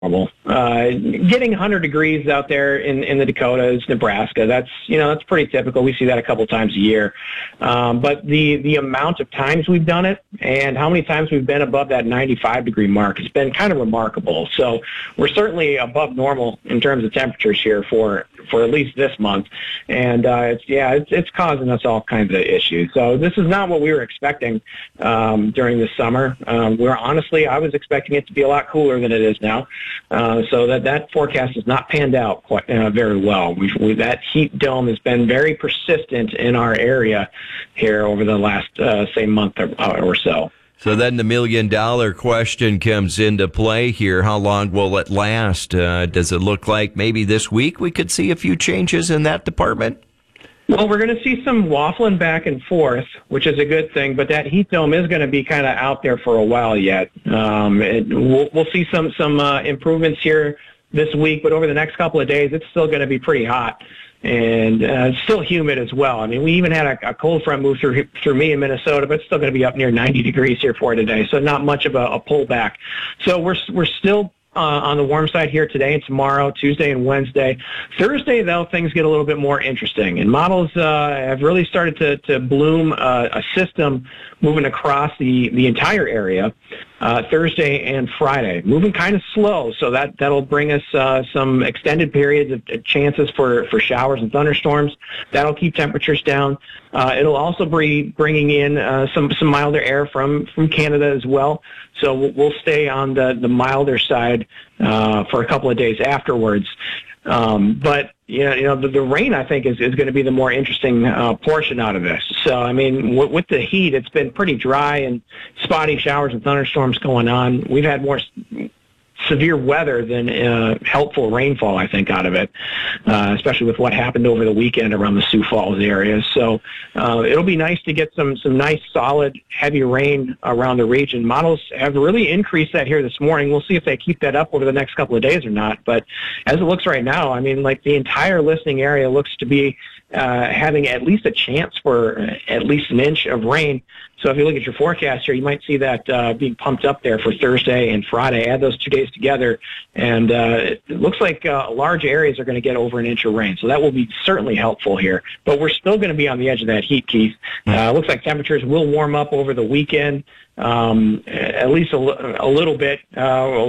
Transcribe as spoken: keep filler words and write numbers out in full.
normal. Uh, getting one hundred degrees out there in, in the Dakotas, Nebraska, that's, you know, that's pretty typical. We see that a couple times a year. Um, but the, the amount of times we've done it and how many times we've been above that ninety-five degree mark has been kind of remarkable. So we're certainly above normal in terms of temperatures here for, for at least this month. And, uh, it's, yeah, it's, it's causing us all kinds of issues. So this is not what we were expecting, um, during the summer. Um, we're honestly, I was expecting it to be a lot cooler than it is now. Uh, so that, that forecast has not panned out quite uh, very well. We've, we, that heat dome has been very persistent in our area here over the last, uh, say, month or, or so. So then the million-dollar question comes into play here. How long will it last? Uh, does it look like maybe this week we could see a few changes in that department? Well, we're going to see some waffling back and forth, which is a good thing, but that heat dome is going to be kind of out there for a while yet. Um, it, we'll, we'll see some, some uh, improvements here this week, but over the next couple of days, it's still going to be pretty hot and uh, it's still humid as well. I mean, we even had a, a cold front move through through me in Minnesota, but it's still going to be up near ninety degrees here for today, so not much of a, a pullback. So we're we're still Uh, on the warm side here today and tomorrow, Tuesday and Wednesday. Thursday, though, things get a little bit more interesting. And models uh, have really started to, to bloom uh, a system moving across the, the entire area uh, Thursday and Friday. Moving kind of slow, so that, that'll bring us uh, some extended periods of chances for, for showers and thunderstorms. That'll keep temperatures down. Uh, it'll also be bringing in uh, some, some milder air from, from Canada as well. So we'll, we'll stay on the, the milder side uh, for a couple of days afterwards. Um, but, you know, you know the, the rain, I think, is, is going to be the more interesting uh, portion out of this. So, I mean, w- with the heat, it's been pretty dry and spotty showers and thunderstorms going on. We've had more severe weather than uh, helpful rainfall, I think, out of it, uh, especially with what happened over the weekend around the Sioux Falls area. So uh, it'll be nice to get some, some nice, solid, heavy rain around the region. Models have really increased that here this morning. We'll see if they keep that up over the next couple of days or not. But as it looks right now, I mean, like the entire listening area looks to be uh, having at least a chance for at least an inch of rain. So if you look at your forecast here, you might see that uh, being pumped up there for Thursday and Friday. Add those two days together, and uh, it looks like uh, large areas are going to get over an inch of rain. So that will be certainly helpful here. But we're still going to be on the edge of that heat, Keith. Uh, looks like temperatures will warm up over the weekend, um, at least a, a little bit. Uh,